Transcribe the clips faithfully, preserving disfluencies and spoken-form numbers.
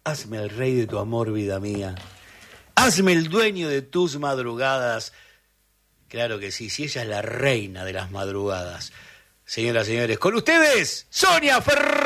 Hazme el rey de tu amor, vida mía. Hazme el dueño de tus madrugadas. Claro que sí, si ella es la reina de las madrugadas. Señoras y señores, con ustedes, Sonia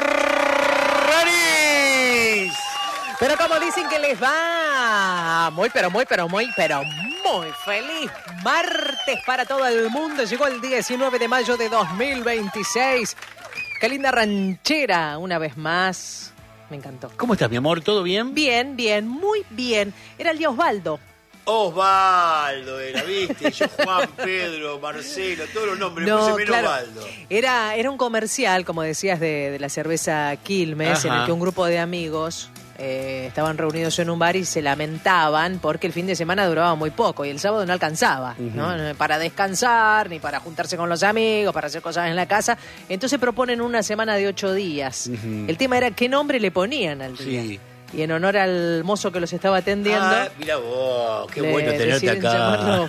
Ferraris. Pero como dicen que les va, muy, pero muy, pero muy, pero muy feliz martes para todo el mundo. Llegó el diecinueve de mayo de dos mil veintiséis. Qué linda ranchera, una vez más. Me encantó. ¿Cómo estás, mi amor? ¿Todo bien? Bien, bien, muy bien. Era el día Osvaldo. Osvaldo era, ¿viste? Yo, Juan, Pedro, Marcelo, todos los nombres, no, puse menos claro. Osvaldo. Era, era un comercial, como decías, de, de la cerveza Quilmes, Ajá. en el que un grupo de amigos eh, estaban reunidos en un bar y se lamentaban porque el fin de semana duraba muy poco y el sábado no alcanzaba, uh-huh. ¿no? Para descansar, ni para juntarse con los amigos, para hacer cosas en la casa. Entonces proponen una semana de ocho días. Uh-huh. El tema era qué nombre le ponían al día. Sí. Y en honor al mozo que los estaba atendiendo... Ah, mira vos, qué bueno tenerte acá.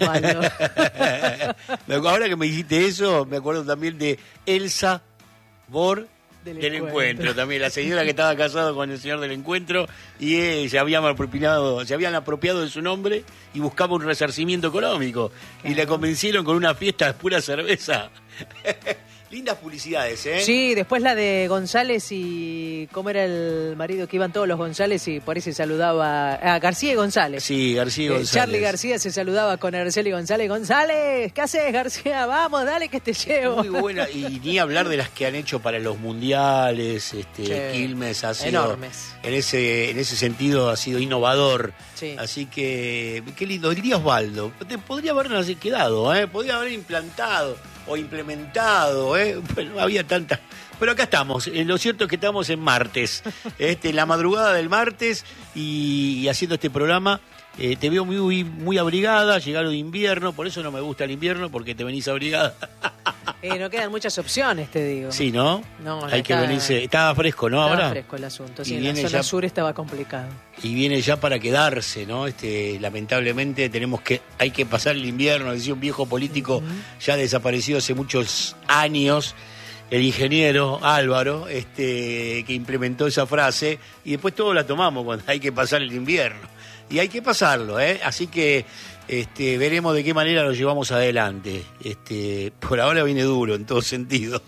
Ahora que me dijiste eso, me acuerdo también de Elsa Bor del, del encuentro. encuentro. También la señora que estaba casada con el señor del encuentro y eh, se habían apropiado, se habían apropiado de su nombre y buscaba un resarcimiento económico. Claro. Y la convencieron con una fiesta de pura cerveza. Lindas publicidades, ¿eh? Sí, después la de González y... ¿Cómo era el marido? Que iban todos los González y por ahí se saludaba... Ah, García y González. Sí, García y González. Eh, Charly García se saludaba con Araceli González. González, ¿qué haces, García? Vamos, dale que te llevo. Muy buena. Y ni hablar de las que han hecho para los mundiales. Este, sí. Quilmes ha sido... Enormes. En ese, en ese sentido ha sido innovador. Sí. Así que... Qué lindo. Diría Osvaldo. Podría habernos quedado, ¿eh? Podría haber implantado... o implementado, ¿eh? Bueno, había tantas. Pero acá estamos. Eh, lo cierto es que estamos en martes, este, la madrugada del martes y, y haciendo este programa. Eh, te veo muy, muy abrigada, llegaron invierno, por eso no me gusta el invierno, porque te venís abrigada. Eh, no quedan muchas opciones, te digo. Sí, ¿no? No, hay que estaba, venirse. Estaba fresco, ¿no? Estaba Ahora. fresco el asunto. Sí, en la zona ya, sur estaba complicado. Y viene ya para quedarse, ¿no? Este, lamentablemente tenemos que, hay que pasar el invierno, decía un viejo político uh-huh. ya desaparecido hace muchos años, el ingeniero Álvaro, este, que implementó esa frase, y después todos la tomamos cuando hay que pasar el invierno. Y hay que pasarlo, ¿eh? Así que este, veremos de qué manera lo llevamos adelante. Este, por ahora viene duro en todo sentido.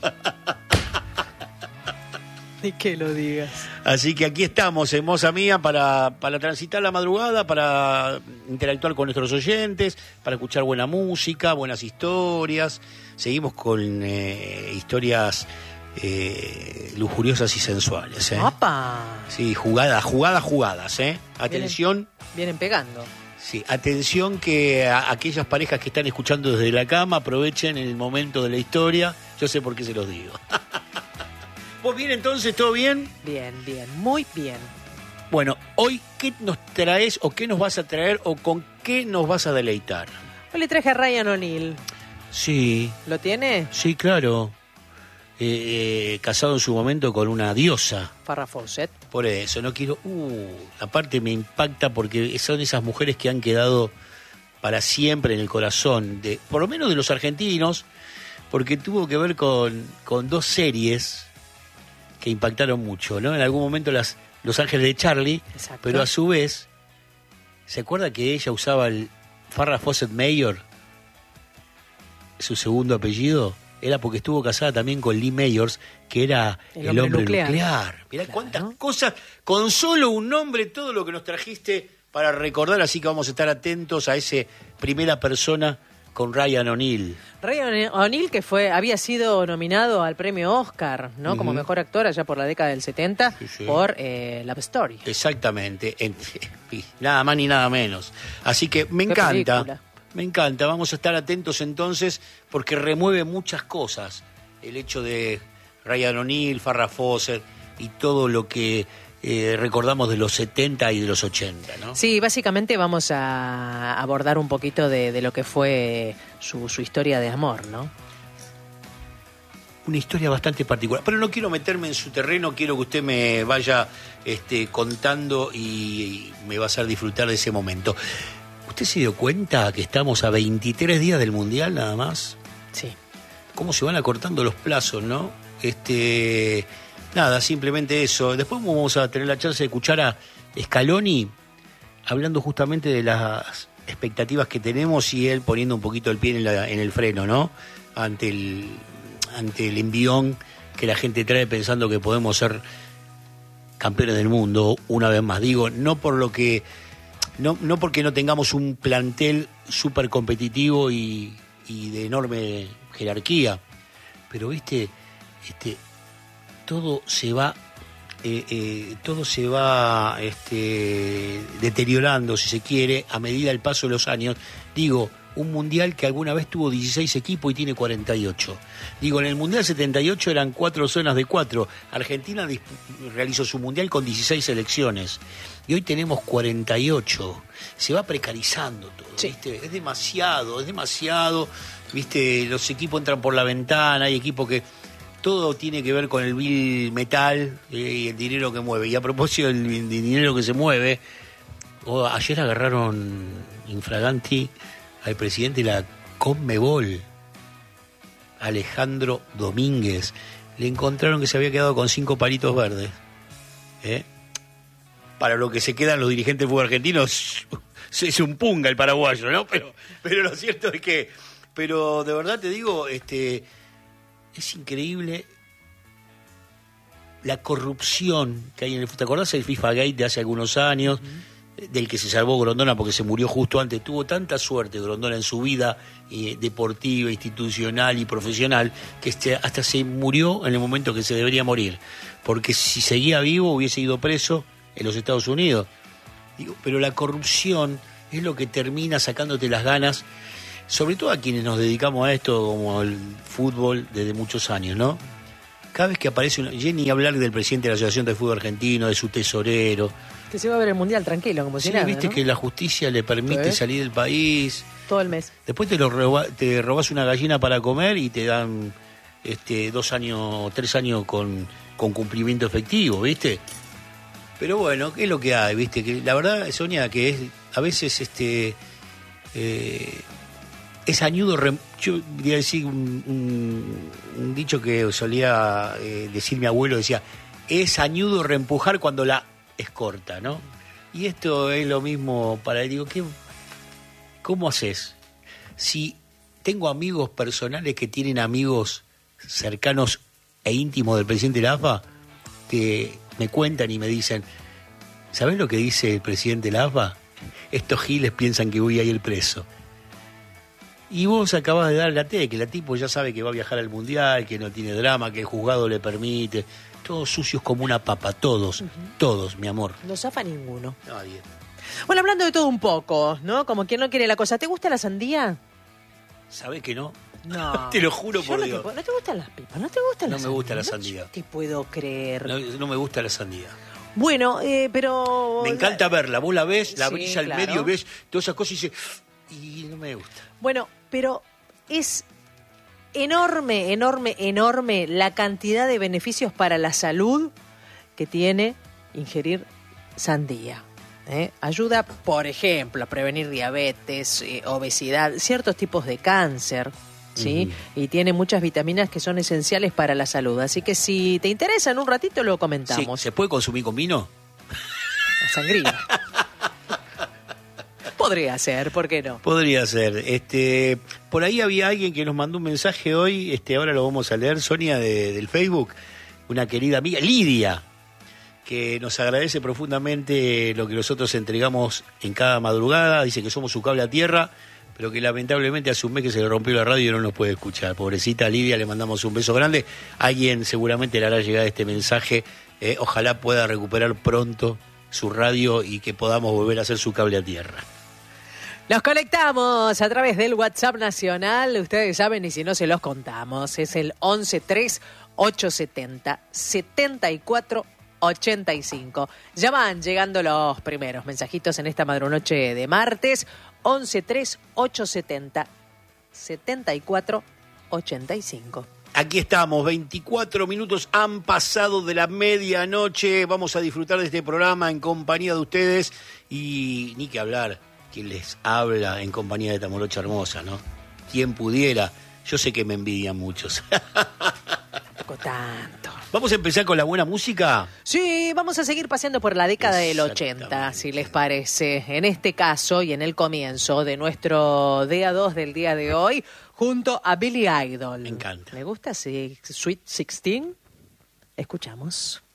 Ni que lo digas. Así que aquí estamos, hermosa mía, para, para transitar la madrugada, para interactuar con nuestros oyentes, para escuchar buena música, buenas historias. Seguimos con eh, historias eh, lujuriosas y sensuales. ¿eh? ¡Opa! Sí, jugadas, jugadas, jugadas. ¿eh? Atención. Vienen, vienen pegando. Sí, atención que a aquellas parejas que están escuchando desde la cama aprovechen el momento de la historia. Yo sé por qué se los digo. ¿Vos bien entonces? ¿Todo bien? Bien, bien, muy bien. Bueno, hoy, ¿qué nos traes o qué nos vas a traer o con qué nos vas a deleitar? Hoy le traje a Ryan O'Neal. Sí. ¿Lo tiene? Sí, claro. Eh, eh, casado en su momento con una diosa. Farrah Fawcett. Por eso, no quiero... Uh, aparte me impacta porque son esas mujeres que han quedado para siempre en el corazón, de, por lo menos de los argentinos, porque tuvo que ver con, con dos series que impactaron mucho, ¿no? En algún momento las Los Ángeles de Charlie, Exacto. Pero a su vez, ¿se acuerda que ella usaba el Farrah Fawcett Mayor? Su segundo apellido era porque estuvo casada también con Lee Mayors, que era el, el hombre, hombre nuclear. nuclear. Mirá claro. Cuántas cosas, con solo un nombre, todo lo que nos trajiste para recordar, así que vamos a estar atentos a ese primera persona con Ryan O'Neal. Ryan O'Neal, que fue había sido nominado al premio Oscar, ¿no? Uh-huh. Como mejor actor allá por la década del setenta, sí, sí. por eh, Love Story. Exactamente, en, nada más ni nada menos. Así que me Qué encanta, película. me encanta. Vamos a estar atentos entonces, porque remueve muchas cosas. El hecho de Ryan O'Neal, Farrah Fawcett y todo lo que Eh, recordamos de los setenta y de los ochenta, ¿no? Sí, básicamente vamos a abordar un poquito de, de lo que fue su, su historia de amor, ¿no? Una historia bastante particular, pero no quiero meterme en su terreno, quiero que usted me vaya este, contando y, y me va a hacer disfrutar de ese momento. ¿Usted se dio cuenta que estamos a veintitrés días del Mundial nada más? Sí. ¿Cómo se van acortando los plazos, no? Este... nada, simplemente eso. Después vamos a tener la chance de escuchar a Scaloni hablando justamente de las expectativas que tenemos y él poniendo un poquito el pie en, la, en el freno, ¿no? Ante el, ante el envión que la gente trae pensando que podemos ser campeones del mundo una vez más. Digo, no por lo que no, no porque no tengamos un plantel súper competitivo y, y de enorme jerarquía, pero viste, este, todo se va eh, eh, todo se va este, deteriorando, si se quiere, a medida del paso de los años. Digo, un mundial que alguna vez tuvo dieciséis equipos y tiene cuarenta y ocho. Digo, en el mundial setenta y ocho eran cuatro zonas de cuatro. Argentina realizó su mundial con dieciséis selecciones y hoy tenemos cuarenta y ocho. Se va precarizando todo, sí. ¿Viste? Es demasiado, es demasiado. ¿Viste? Los equipos entran por la ventana, hay equipos que todo tiene que ver con el vil metal eh, y el dinero que mueve. Y a propósito del, del dinero que se mueve, oh, ayer agarraron infraganti al presidente de la Conmebol, Alejandro Domínguez. Le encontraron que se había quedado con cinco palitos verdes. ¿Eh? Para lo que se quedan los dirigentes del fútbol argentino, es un punga el paraguayo, ¿no? Pero, pero lo cierto es que, pero de verdad te digo, este, es increíble la corrupción que hay en el fútbol. ¿Te acordás del FIFA Gate de hace algunos años? Uh-huh. Del que se salvó Grondona porque se murió justo antes. Tuvo tanta suerte Grondona en su vida eh, deportiva, institucional y profesional, que este, hasta se murió en el momento que se debería morir, porque si seguía vivo hubiese ido preso en los Estados Unidos. Digo, pero la corrupción es lo que termina sacándote las ganas, sobre todo a quienes nos dedicamos a esto como el fútbol desde muchos años, ¿no? Cada vez que aparece una... Jenny, hablar del presidente de la Asociación de Fútbol Argentino, de su tesorero, que se va a ver el mundial tranquilo, como si sí, nada, viste, ¿no? Que la justicia le permite ¿sí? salir del país todo el mes. Después te lo roba, te robas una gallina para comer y te dan este dos años, tres años con, con cumplimiento efectivo, ¿viste? Pero bueno, ¿qué es lo que hay? ¿Viste? Que la verdad, Sonia, que es a veces este eh, es añudo. Rem, yo quería decir un, un, un dicho que solía eh, decir mi abuelo, decía, es añudo reempujar cuando la es corta, ¿no? Y esto es lo mismo para él. Digo, ¿qué, ¿cómo haces? Si tengo amigos personales que tienen amigos cercanos e íntimos del presidente de la A F A, que me cuentan y me dicen, ¿sabés lo que dice el presidente de la A F A? Estos giles piensan que voy a ir preso. Y vos acabás de dar la tecla, la tipo ya sabe que va a viajar al mundial, que no tiene drama, que el juzgado le permite. Todos sucios como una papa, todos, uh-huh. todos, mi amor. No zafa ninguno. Nadie. Bueno, hablando de todo un poco, ¿no? Como quien no quiere la cosa. ¿Te gusta la sandía? ¿Sabés que no? No. Te lo juro Yo por no Dios. Te, ¿No te gustan las pipas? ¿No te gusta la no sandía? No me gusta la sandía. No te puedo creer. No, no me gusta la sandía. Bueno, eh, pero... Me encanta verla. Vos la ves, la sí, abrís al claro. medio, ves todas esas cosas y dices... Y no me gusta. Bueno, pero es... enorme, enorme, enorme la cantidad de beneficios para la salud que tiene ingerir sandía. ¿eh? Ayuda, por ejemplo, a prevenir diabetes, eh, obesidad, ciertos tipos de cáncer, ¿sí? Uh-huh. Y tiene muchas vitaminas que son esenciales para la salud. Así que si te interesa, en un ratito lo comentamos. Sí, ¿se puede consumir con vino? La sangría. Podría ser, ¿por qué no? Podría ser. Este, por ahí había alguien que nos mandó un mensaje hoy, este, ahora lo vamos a leer, Sonia, de, del Facebook, una querida amiga, Lidia, que nos agradece profundamente lo que nosotros entregamos en cada madrugada. Dice que somos su cable a tierra, pero que lamentablemente hace un mes que se le rompió la radio y no nos puede escuchar. Pobrecita Lidia, le mandamos un beso grande. Alguien seguramente le hará llegar este mensaje. Eh, ojalá pueda recuperar pronto su radio y que podamos volver a hacer su cable a tierra. Los conectamos a través del WhatsApp nacional, ustedes saben, y si no se los contamos, es el once tres ochocientos setenta setenta y cuatro ochenta y cinco. Ya van llegando los primeros mensajitos en esta madrunoche de martes, once tres ochocientos setenta setenta y cuatro ochenta y cinco. Aquí estamos, veinticuatro minutos han pasado de la medianoche, vamos a disfrutar de este programa en compañía de ustedes y ni que hablar. Quien les habla en compañía de esta morocha hermosa, ¿no? Quien pudiera, yo sé que me envidian muchos. Tampoco tanto. ¿Vamos a empezar con la buena música? Sí, vamos a seguir paseando por la década del ochenta, si les parece. En este caso y en el comienzo de nuestro día dos del día de hoy, junto a Billy Idol. Me encanta. ¿Me gusta? Sí, Sweet Sixteen. Escuchamos.